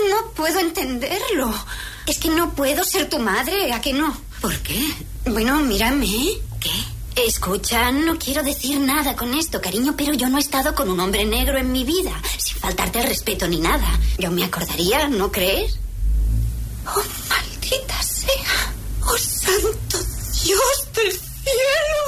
No puedo entenderlo. Es que no puedo ser tu madre, ¿a que no? ¿Por qué? Bueno, mírame. ¿Qué? Escucha, no quiero decir nada con esto, cariño, pero yo no he estado con un hombre negro en mi vida, sin faltarte el respeto ni nada. Yo me acordaría, ¿no crees? ¡Oh, maldita sea! ¡Oh, santo Dios del cielo!